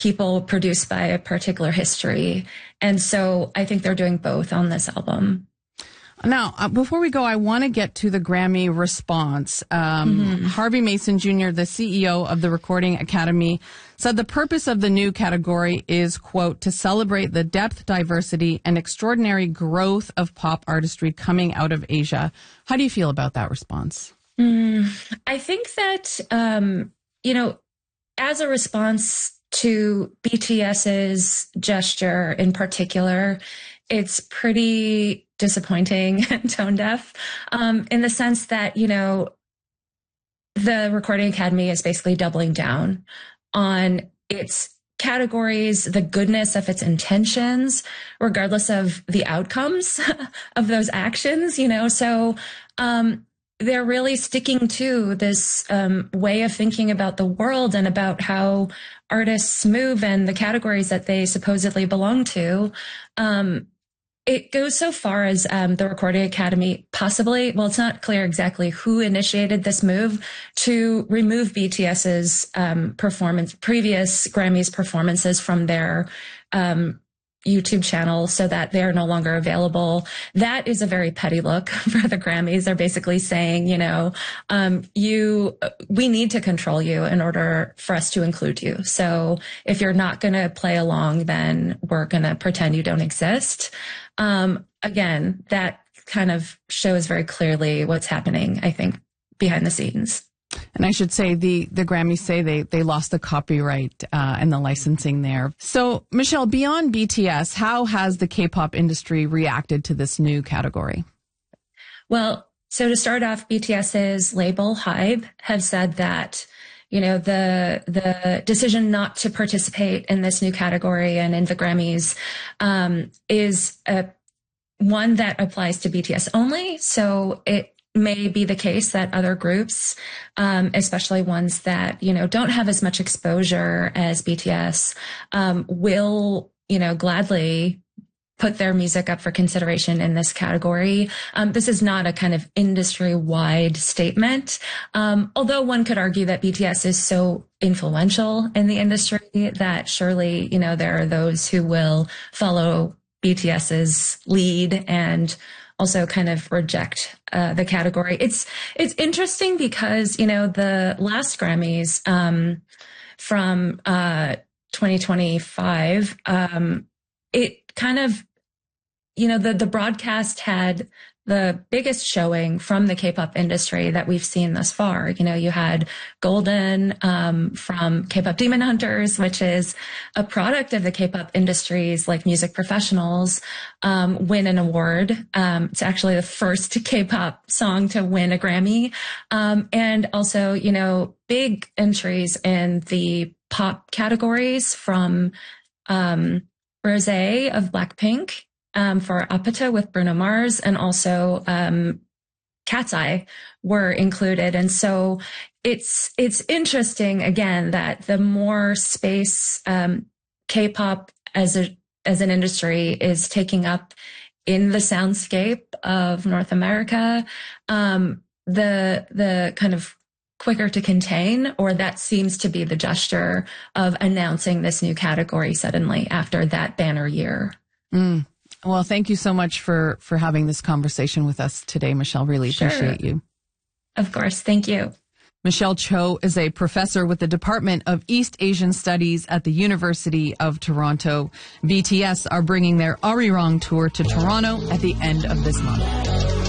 people produced by a particular history. And so I think they're doing both on this album. Now, before we go, I want to get to the Grammy response. Harvey Mason Jr., the CEO of the Recording Academy, said the purpose of the new category is, quote, to celebrate the depth, diversity, and extraordinary growth of pop artistry coming out of Asia. How do you feel about that response? I think that, as a response to BTS's gesture in particular, it's pretty disappointing and tone deaf, in the sense that, the Recording Academy is basically doubling down on its categories, the goodness of its intentions, regardless of the outcomes of those actions, So they're really sticking to this way of thinking about the world and about how artists move and the categories that they supposedly belong to. It goes so far as the Recording Academy possibly, well, it's not clear exactly who initiated this move to remove BTS's previous Grammys performances from their YouTube channel so that they're no longer available. That is a very petty look for the Grammys. They're basically saying, we need to control you in order for us to include you. So if you're not going to play along, then we're going to pretend you don't exist. Again, that kind of shows very clearly what's happening, I think, behind the scenes. And I should say the Grammys say they lost the copyright and the licensing there. So, Michelle, beyond BTS, how has the K-pop industry reacted to this new category? Well, so to start off, BTS's label HYBE have said that, the decision not to participate in this new category and in the Grammys is one that applies to BTS only. So it may be the case that other groups, especially ones that, don't have as much exposure as BTS, will, gladly put their music up for consideration in this category. This is not a kind of industry-wide statement, although one could argue that BTS is so influential in the industry that surely, there are those who will follow BTS's lead and also kind of reject the category. It's interesting because, the last Grammys from 2025, it kind of, the broadcast had the biggest showing from the K-pop industry that we've seen thus far. You had Golden from K-pop Demon Hunters, which is a product of the K-pop industry's like music professionals, win an award. It's actually the first K-pop song to win a Grammy. And also, big entries in the pop categories from Rosé of Blackpink, for Apata with Bruno Mars, and also Cat's Eye were included. And so it's interesting again that the more space K-pop as an industry is taking up in the soundscape of North America, the kind of quicker to contain, or that seems to be the gesture of announcing this new category suddenly after that banner year. Well, thank you so much for having this conversation with us today, Michelle. Really appreciate you. Of course. Thank you. Michelle Cho is a professor with the Department of East Asian Studies at the University of Toronto. BTS are bringing their Arirang tour to Toronto at the end of this month.